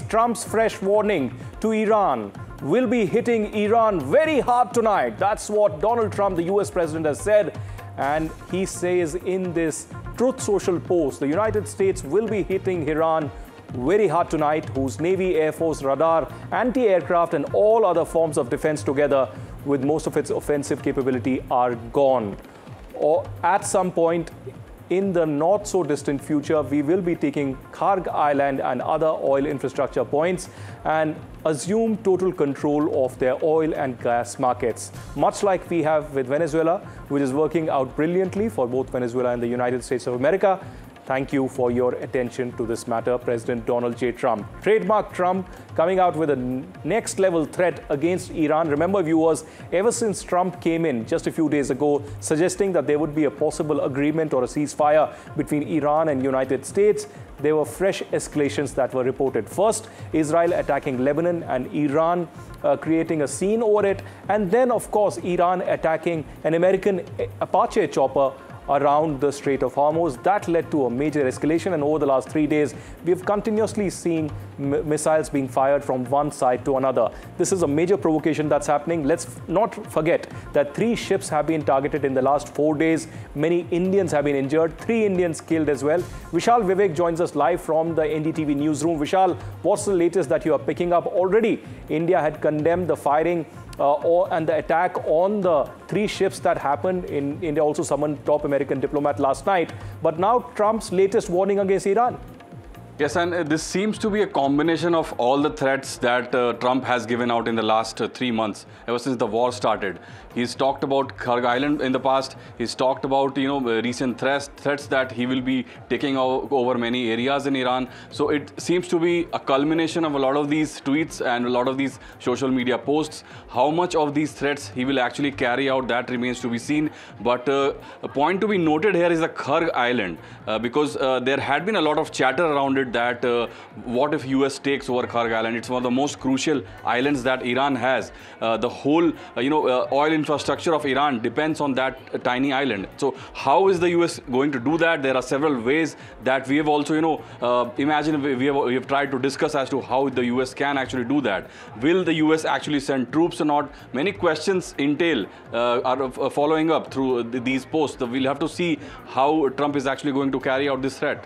Trump's fresh warning to Iran will be hitting Iran very hard tonight. That's what Donald Trump, the US president, has said. And he says in this Truth Social post, the United States will be hitting Iran very hard tonight, whose Navy, Air Force, radar, anti-aircraft and all other forms of defense together with most of its offensive capability are gone. Or at some point in the not so distant future, we will be taking Kharg Island and other oil infrastructure points and assume total control of their oil and gas markets, much like we have with Venezuela, which is working out brilliantly for both Venezuela and the United States of America. Thank you for your attention to this matter, President Donald J. Trump. Trademark Trump coming out with a next level threat against Iran. Remember, viewers, ever since Trump came in just a few days ago, suggesting that there would be a possible agreement or a ceasefire between Iran and United States, there were fresh escalations that were reported. First, Israel attacking Lebanon and Iran creating a scene over it. And then, of course, Iran attacking an American Apache chopper around the Strait of Hormuz. That led to a major escalation, and over the last 3 days, we've continuously seen missiles being fired from one side to another. This is a major provocation that's happening. Let's not forget that 3 ships have been targeted in the last 4 days. Many Indians have been injured, 3 Indians killed as well. Vishal Vivek joins us live from the NDTV newsroom. Vishal, what's the latest that you are picking up? Already, India had condemned the firing and the attack on the 3 ships that happened in India, also summoned top American diplomat last night. But now Trump's latest warning against Iran. Yes, and this seems to be a combination of all the threats that Trump has given out in the last 3 months, ever since the war started. He's talked about Kharg Island in the past. He's talked about, recent threats that he will be taking over many areas in Iran. So it seems to be a culmination of a lot of these tweets and a lot of these social media posts. How much of these threats he will actually carry out, that remains to be seen. But a point to be noted here is the Kharg Island, because there had been a lot of chatter around it that what if US takes over Kharg Island? It's one of the most crucial islands that Iran has. The whole, oil infrastructure of Iran depends on that tiny island. So how is the US going to do that? There are several ways that we have also, imagine we have tried to discuss as to how the US can actually do that. Will the US actually send troops or not? Many questions are following up through these posts. We'll have to see how Trump is actually going to carry out this threat.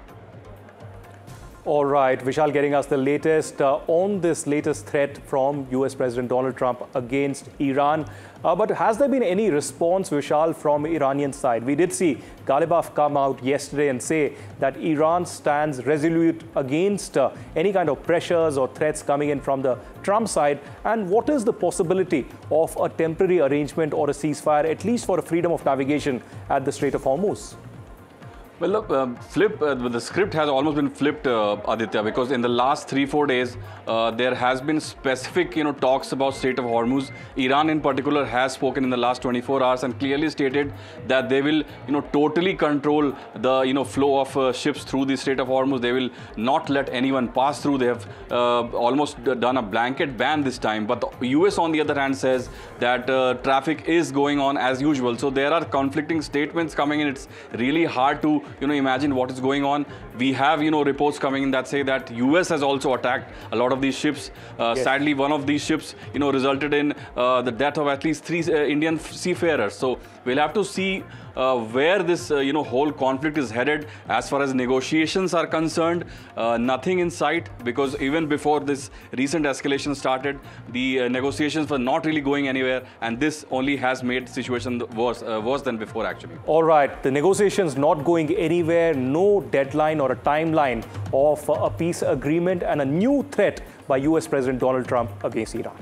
All right, Vishal getting us the latest on this latest threat from US President Donald Trump against Iran. But has there been any response, Vishal, from Iranian side? We did see Ghalibaf come out yesterday and say that Iran stands resolute against any kind of pressures or threats coming in from the Trump side. And what is the possibility of a temporary arrangement or a ceasefire, at least for a freedom of navigation at the Strait of Hormuz? Well, look, the script has almost been flipped, Aditya, because in the last 3-4 days, there has been specific, talks about Strait of Hormuz. Iran in particular has spoken in the last 24 hours and clearly stated that they will, totally control the, flow of ships through the Strait of Hormuz. They will not let anyone pass through. They have almost done a blanket ban this time. But the US, on the other hand, says that traffic is going on as usual. So there are conflicting statements coming in. It's really hard to imagine what is going on. We have, reports coming in that say that US has also attacked a lot of these ships. Yes. Sadly, one of these ships, resulted in the death of at least 3 Indian seafarers. So we'll have to see where this, whole conflict is headed. As far as negotiations are concerned, nothing in sight, because even before this recent escalation started, the negotiations were not really going anywhere, and this only has made the situation worse than before, actually. All right, the negotiations not going anywhere, no deadline or a timeline of a peace agreement, and a new threat by US President Donald Trump against Iran.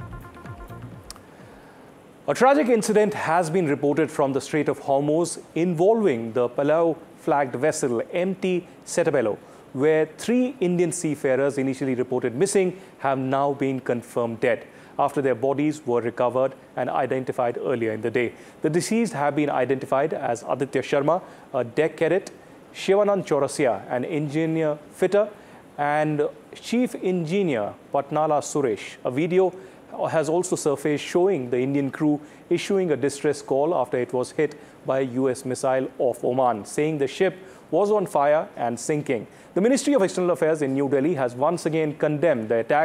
A tragic incident has been reported from the Strait of Hormuz involving the Palau-flagged vessel MT Setabelo, where 3 Indian seafarers initially reported missing have now been confirmed dead after their bodies were recovered and identified earlier in the day. The deceased have been identified as Aditya Sharma, a deck cadet, Shivanand Chaurasia, an engineer fitter, and Chief Engineer Patnala Suresh. A video has also surfaced showing the Indian crew issuing a distress call after it was hit by a US missile off Oman, saying the ship was on fire and sinking. The Ministry of External Affairs in New Delhi has once again condemned the attack